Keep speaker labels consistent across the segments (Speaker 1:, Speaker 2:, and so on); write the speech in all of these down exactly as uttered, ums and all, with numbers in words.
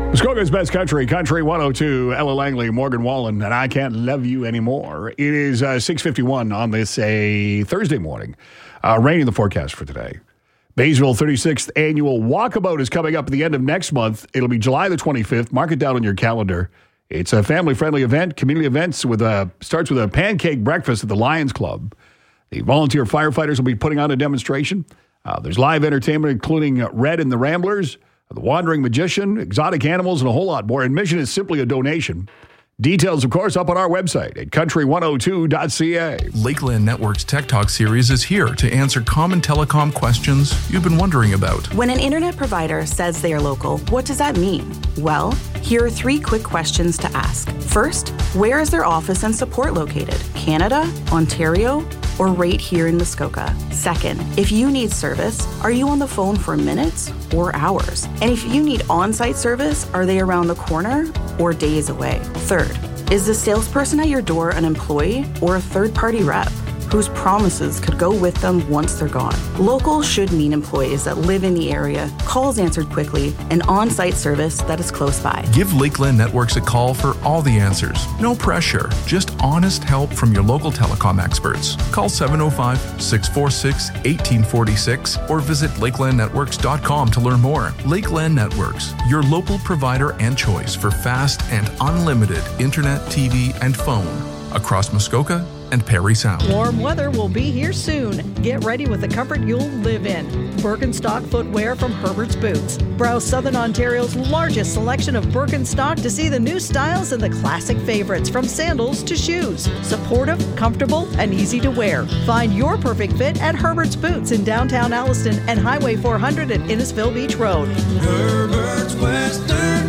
Speaker 1: Muskoka's Best Country, Country one oh two, Ella Langley, Morgan Wallen, and I Can't Love You Anymore. It is uh, six fifty-one on this a Thursday morning. Uh, rain in the forecast for today. Baysville thirty-sixth Annual Walkabout is coming up at the end of next month. It'll be July the twenty-fifth. Mark it down on your calendar. It's a family-friendly event, community events with a, starts with a pancake breakfast at the Lions Club. The volunteer firefighters will be putting on a demonstration. Uh, there's live entertainment, including Red and the Ramblers, The Wandering Magician, exotic animals, and a whole lot more. Admission is simply a donation. Details, of course, up on our website at country one oh two dot c a.
Speaker 2: Lakeland Network's Tech Talk series is here to answer common telecom questions you've been wondering about.
Speaker 3: When an internet provider says they are local, what does that mean? Well, here are three quick questions to ask. First, where is their office and support located? Canada, Ontario, or right here in Muskoka? Second, if you need service, are you on the phone for minutes or hours? And if you need on-site service, are they around the corner or days away? Third, is the salesperson at your door an employee or a third-party rep whose promises could go with them once they're gone? Local should mean employees that live in the area, calls answered quickly, and on-site service that is close by.
Speaker 2: Give Lakeland Networks a call for all the answers. No pressure, just honest help from your local telecom experts. Call seven oh five, six four six, one eight four six or visit lakeland networks dot com to learn more. Lakeland Networks, your local provider and choice for fast and unlimited internet, T V, and phone across Muskoka and Parry Sound.
Speaker 4: Warm weather will be here soon. Get ready with the comfort you'll live in. Birkenstock footwear from Herbert's Boots. Browse Southern Ontario's largest selection of Birkenstock to see the new styles and the classic favorites, from sandals to shoes. Supportive, comfortable, and easy to wear. Find your perfect fit at Herbert's Boots in downtown Alliston and Highway four hundred at Innisfil Beach Road.
Speaker 5: Herbert's Western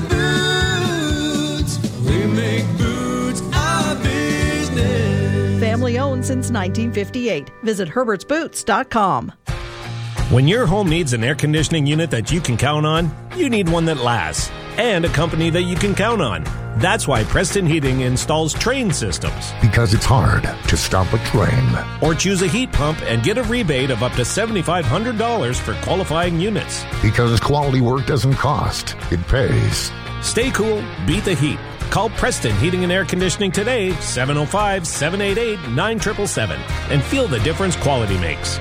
Speaker 5: Boots. We make boots our business.
Speaker 4: Family owned since nineteen fifty-eight. Visit herberts boots dot com.
Speaker 6: When your home needs an air conditioning unit that you can count on, you need one that lasts, and a company that you can count on. That's why Preston Heating installs Train systems.
Speaker 7: Because it's hard to stop a train.
Speaker 6: Or choose a heat pump and get a rebate of up to seven thousand five hundred dollars for qualifying units.
Speaker 7: Because quality work doesn't cost, it pays.
Speaker 6: Stay cool, beat the heat. Call Preston Heating and Air Conditioning today, seven oh five, seven eight eight, nine seven seven seven, and feel the difference quality makes.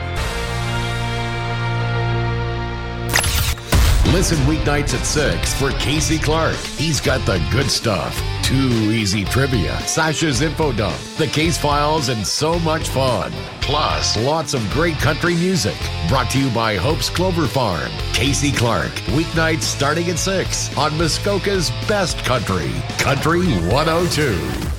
Speaker 8: Listen weeknights at six for Casey Clark. He's got the good stuff. Too easy trivia, Sasha's info dump, the case files, and so much fun. Plus, lots of great country music. Brought to you by Hope's Clover Farm. Casey Clark, weeknights starting at six on Muskoka's Best Country, Country one oh two.